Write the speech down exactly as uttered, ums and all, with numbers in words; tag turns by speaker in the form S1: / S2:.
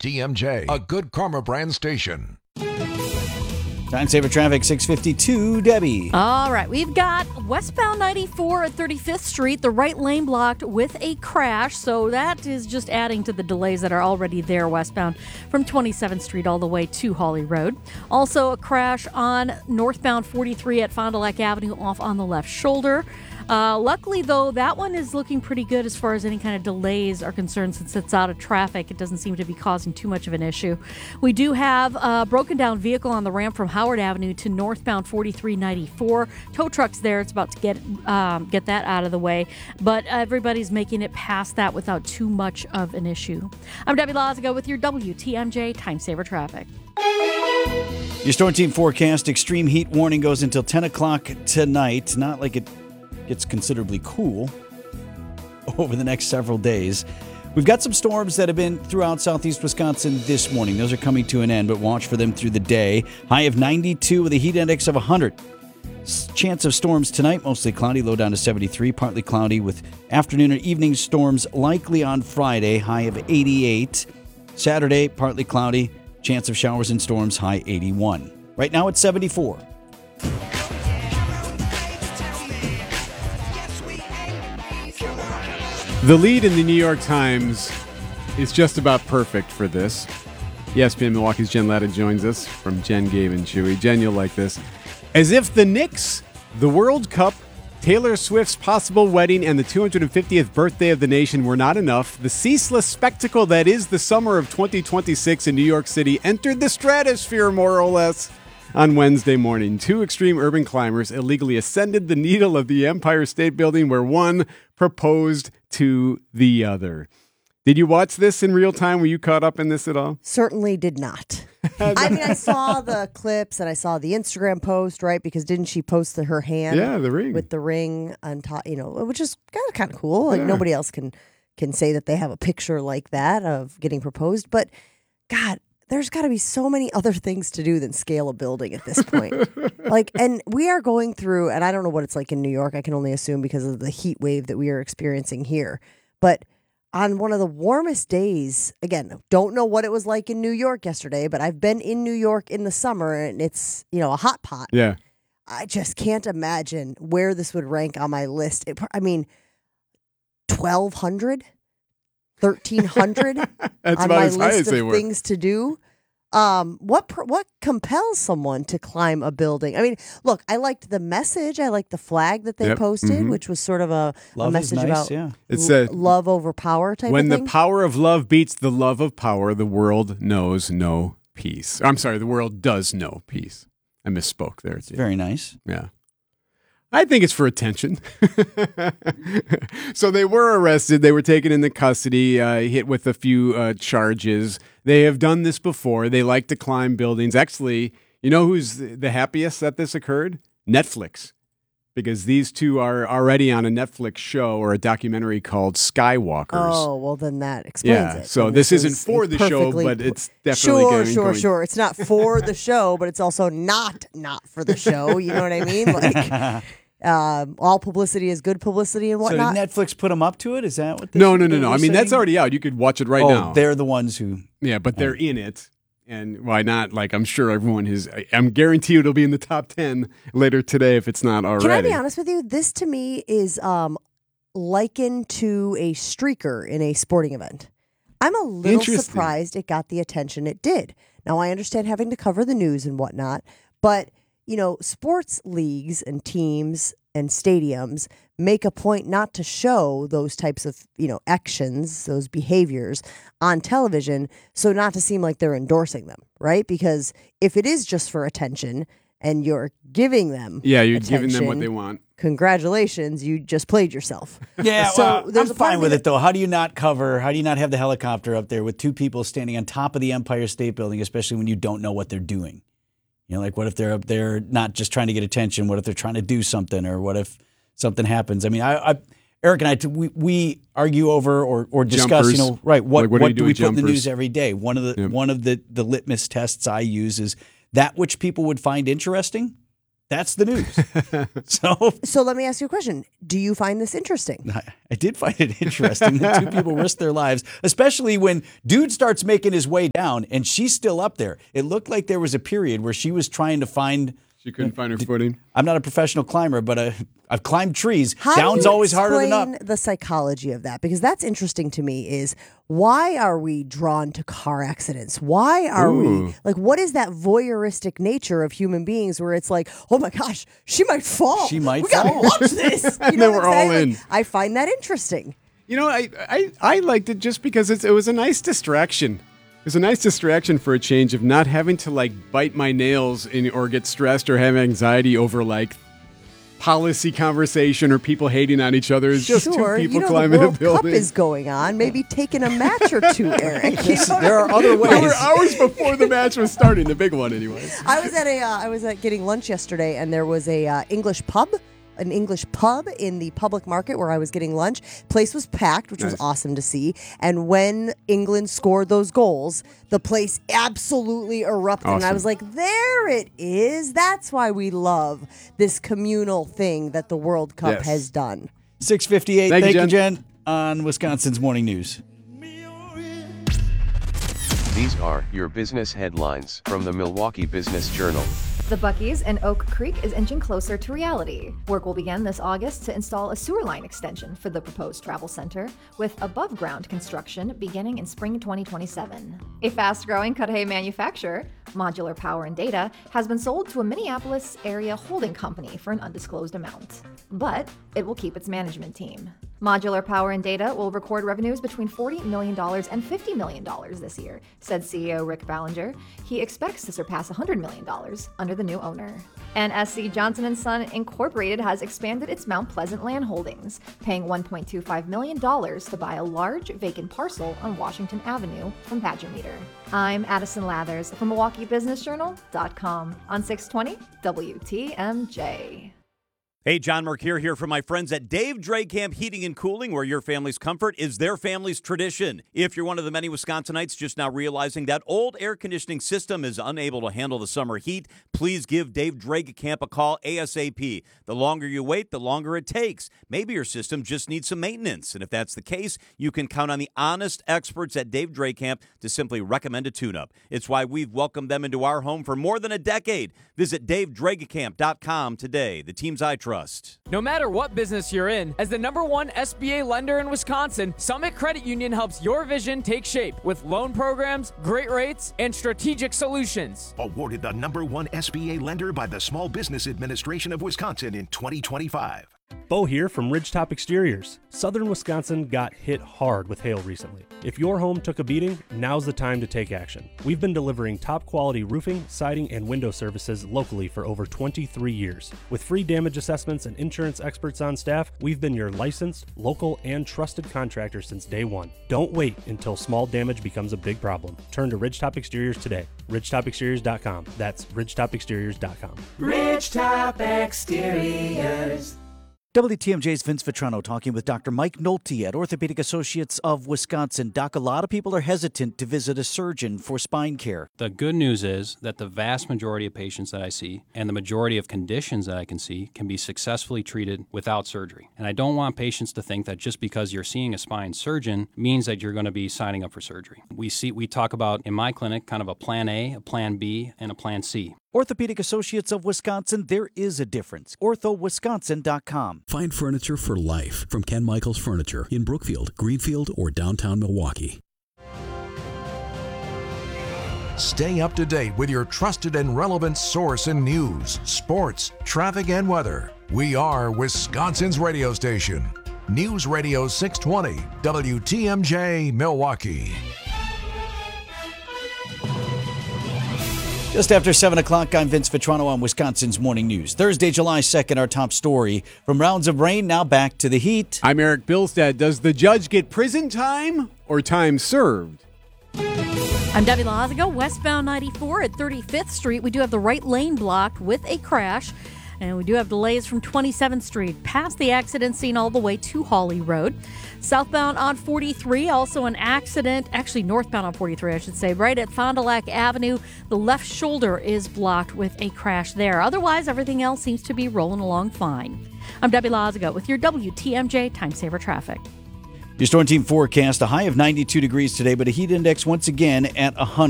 S1: T M J, a Good Karma brand station.
S2: Time saver traffic, six fifty-two. Debbie.
S3: All right, we've got westbound ninety-four at thirty-fifth Street, the right lane blocked with a crash. So that is just adding to the delays that are already there westbound from twenty-seventh Street all the way to Hawley Road. Also a crash on northbound forty-three at Fond du Lac Avenue off on the left shoulder. Uh, luckily, though, that one is looking pretty good as far as any kind of delays are concerned since it's out of traffic. It doesn't seem to be causing too much of an issue. We do have a broken down vehicle on the ramp from Howard Avenue to northbound forty-three ninety-four. Tow truck's there. It's about to get um, get that out of the way. But everybody's making it past that without too much of an issue. I'm Debbie Lazaga with your W T M J Time Saver Traffic.
S2: Your Storm Team forecast, extreme heat warning goes until ten o'clock tonight. Not like it gets considerably cool over the next several days. We've got some storms that have been throughout southeast Wisconsin this morning. Those are coming to an end, but watch for them through the day. High of ninety-two with a heat index of one hundred. Chance of storms tonight, mostly cloudy, low down to seventy-three, partly cloudy with afternoon and evening storms likely on Friday, high of eighty-eight. Saturday, partly cloudy, chance of showers and storms, high eighty-one. Right now it's seventy-four.
S4: The lead in the New York Times is just about perfect for this. E S P N Milwaukee's Jen Latta joins us from Jen, Gabe, and Chewy. Jen, you'll like this. As if the Knicks, the World Cup, Taylor Swift's possible wedding, and the two hundred fiftieth birthday of the nation were not enough, the ceaseless spectacle that is the summer of twenty twenty-six in New York City entered the stratosphere, more or less. On Wednesday morning, two extreme urban climbers illegally ascended the needle of the Empire State Building where one proposed to the other. Did you watch this in real time? Were you caught up in this at all?
S5: Certainly did not. I mean, I saw the clips and I saw the Instagram post, right? Because didn't she post the, her hand?
S4: Yeah, the ring.
S5: With the ring on top, you know, which is kind of kind of cool. Like
S4: Yeah.
S5: nobody else can can say that they have a picture like that of getting proposed. But God, there's got to be so many other things to do than scale a building at this point. Like, and we are going through, and I don't know what it's like in New York. I can only assume because of the heat wave that we are experiencing here. But on one of the warmest days, again, don't know what it was like in New York yesterday, but I've been in New York in the summer and it's, you know, a hot pot.
S4: Yeah.
S5: I just can't imagine where this would rank on my list. It, I mean, twelve hundred, thirteen hundred
S4: That's
S5: on
S4: about
S5: my
S4: as high as
S5: list
S4: they
S5: of
S4: were.
S5: things to do. Um, what pr- what compels someone to climb a building? I mean, look, I liked the message. I liked the flag that they
S4: Yep.
S5: posted,
S4: Mhm.
S5: which was sort of a, a
S2: Love is
S5: message
S2: nice,
S5: about
S2: yeah.
S4: It's
S5: l-
S4: a-
S5: love over power type
S4: When
S5: of
S4: the
S5: thing.
S4: power of love beats the love of power, the world knows no peace. I'm sorry, the world does know peace. I misspoke there. It's
S2: Very nice.
S4: Yeah. I think it's for attention. So they were arrested. They were taken into custody, uh, hit with a few uh, charges. They have done this before. They like to climb buildings. Actually, you know who's the happiest that this occurred? Netflix. Because these two are already on a Netflix show or a documentary called Skywalkers.
S5: Oh, well, then that explains
S4: Yeah,
S5: it.
S4: so
S5: And
S4: this isn't
S5: is
S4: for
S5: a
S4: the show,
S5: perfectly
S4: but
S5: pl-
S4: it's definitely
S5: sure,
S4: going-
S5: sure,
S4: going-
S5: sure. It's not for the show, but it's also not not for the show. You know what I mean? Like, um, all publicity is good publicity and
S2: So
S5: whatnot.
S2: did Netflix put them up to it? Is that what this
S4: No, no, no,
S2: they
S4: no.
S2: were
S4: I mean, that's
S2: saying?
S4: already out. You could watch it right
S2: oh,
S4: now.
S2: they're the ones who...
S4: Yeah, but they're in it. And why not? Like, I'm sure everyone is. I- I'm guarantee it'll be in the top ten later today if it's not already.
S5: Can I be honest with you? This to me is um, likened to a streaker in a sporting event. I'm a little
S4: Interesting.
S5: surprised it got the attention it did. Now, I understand having to cover the news and whatnot, but, you know, sports leagues and teams and stadiums make a point not to show those types of, you know, actions, those behaviors on television, so not to seem like they're endorsing them, right? Because if it is just for attention and you're giving them
S4: Yeah, you're giving them what
S5: attention,
S4: they want.
S5: congratulations, you just played yourself.
S2: Yeah,
S5: So
S2: well,
S5: there's
S2: I'm
S5: a part
S2: fine
S5: of
S2: with
S5: me
S2: it, though. How do you not cover, how do you not have the helicopter up there with two people standing on top of the Empire State Building, especially when you don't know what they're doing? You know, like what if they're up there not just trying to get attention? What if they're trying to do something? Or what if something happens? I mean, I, I Eric and I, t- we, we argue over or, or discuss,
S4: Jumpers.
S2: you know, right, what,
S4: Like, what
S2: what,
S4: do you
S2: do
S4: do
S2: we
S4: with
S2: put in the
S4: jumpers?
S2: news every day? One of the
S4: Yep.
S2: one of the, the litmus tests I use is that which people would find interesting That's the news. so,
S5: So let me ask you a question. Do you find this interesting?
S2: I, I did find it interesting that two people risk their lives, especially when dude starts making his way down and she's still up there. It looked like there was a period where she was trying to find.
S4: She couldn't find her footing.
S2: I'm not a professional climber, but uh, I've climbed trees.
S5: How
S2: Down's
S5: do you
S2: always harder than up.
S5: explain the psychology of that? Because that's interesting to me is why are we drawn to car accidents? Why are
S4: Ooh.
S5: we, like, what is that voyeuristic nature of human beings where it's like, oh my gosh, she might fall.
S2: She might
S5: we gotta
S2: fall.
S5: watch this. You
S4: And
S5: know
S4: then
S5: what
S4: we're
S5: I'm
S4: all
S5: saying?
S4: in.
S5: Like, I find that interesting.
S4: You know, I, I, I liked it just because it's, it was a nice distraction. It was a nice distraction for a change of not having to like bite my nails in, or get stressed or have anxiety over like policy conversation or people hating on each other. It's just
S5: sure,
S4: two people
S5: you know
S4: climbing
S5: the
S4: a
S5: World
S4: building.
S5: Cup is going on. Maybe taking a match or two, Eric. You know?
S2: There are other
S4: There were
S2: ways.
S4: hours before the match was starting, the big one anyway.
S5: I was at a uh, I was at getting lunch yesterday, and there was a uh, English pub, an English pub in the public market where I was getting lunch. Place was packed, which was
S4: Nice.
S5: awesome to see. And when England scored those goals, the place absolutely erupted. And I
S4: Awesome.
S5: was like, "There it is! That's why we love this communal thing that the World Cup
S4: Yes.
S5: has done."
S2: six fifty-eight.
S4: Thank
S2: Thank,
S4: you,
S2: you,
S4: Jen.
S2: Jen, on Wisconsin's Morning News.
S6: These are your business headlines from the Milwaukee Business Journal.
S7: The Buc-ee's in Oak Creek is inching closer to reality. Work will begin this August to install a sewer line extension for the proposed travel center, with above-ground construction beginning in spring twenty twenty-seven. A fast-growing Cudahy manufacturer, Modular Power and Data, has been sold to a Minneapolis area holding company for an undisclosed amount. But it will keep its management team. Modular Power and Data will record revenues between forty million dollars and fifty million dollars this year, said C E O Rick Ballinger. He expects to surpass one hundred million dollars under the new owner. And S C Johnson and Son Incorporated has expanded its Mount Pleasant land holdings, paying one point two five million dollars to buy a large vacant parcel on Washington Avenue from Badger Meter. I'm Addison Lathers from Milwaukee Business Journal dot com on six twenty W T M J.
S8: Hey, John Mercure here from my friends at Dave Dragamp Heating and Cooling, where your family's comfort is their family's tradition. If you're one of the many Wisconsinites just now realizing that old air conditioning system is unable to handle the summer heat, please give Dave Dragamp a call ASAP. The longer you wait, the longer it takes. Maybe your system just needs some maintenance, and if that's the case, you can count on the honest experts at Dave Dragamp to simply recommend a tune-up. It's why we've welcomed them into our home for more than a decade. Visit Dave Dragamp dot com today. The teams I trust.
S9: No matter what business you're in, as the number one S B A lender in Wisconsin, Summit Credit Union helps your vision take shape with loan programs, great rates, and strategic solutions.
S10: Awarded the number one S B A lender by the Small Business Administration of Wisconsin in twenty twenty-five.
S11: Bo here from Ridgetop Exteriors. Southern Wisconsin got hit hard with hail recently. If your home took a beating, now's the time to take action. We've been delivering top quality roofing, siding, and window services locally for over twenty-three years. With free damage assessments and insurance experts on staff, we've been your licensed, local, and trusted contractor since day one. Don't wait until small damage becomes a big problem. Turn to Ridgetop Exteriors today. Ridgetop Exteriors dot com. That's Ridgetop Exteriors dot com.
S12: Ridgetop Exteriors.
S2: W T M J's Vince Vitrano talking with Doctor Mike Nolte at Orthopedic Associates of Wisconsin. Doc, a lot of people are hesitant to visit a surgeon for spine care.
S13: The good news is that the vast majority of patients that I see and the majority of conditions that I can see can be successfully treated without surgery. And I don't want patients to think that just because you're seeing a spine surgeon means that you're going to be signing up for surgery. We see we talk about in my clinic kind of a plan A, a plan B, and a plan C.
S2: Orthopedic Associates of Wisconsin, there is a difference. ortho wisconsin dot com.
S14: Find furniture for life from Ken Michaels Furniture in Brookfield, Greenfield, or downtown Milwaukee.
S1: Stay up to date with your trusted and relevant source in news, sports, traffic, and weather. We are Wisconsin's radio station. News Radio six twenty W T M J Milwaukee.
S2: Just after seven o'clock, I'm Vince Vitrano on Wisconsin's Morning News. Thursday, July second, our top story. From rounds of rain, now back to the heat.
S4: I'm Eric Bilstead. Does the judge get prison time or time served?
S3: I'm Debbie Lazago, westbound ninety-four at thirty-fifth Street. We do have the right lane blocked with a crash. And we do have delays from twenty-seventh Street past the accident scene all the way to Hawley Road. Southbound on forty-three, also an accident, actually northbound on forty-three, I should say, right at Fond du Lac Avenue. The left shoulder is blocked with a crash there. Otherwise, everything else seems to be rolling along fine. I'm Debbie Lazigo with your W T M J Time Saver Traffic.
S2: Your Storm Team forecast, a high of ninety-two degrees today, but a heat index once again at one hundred.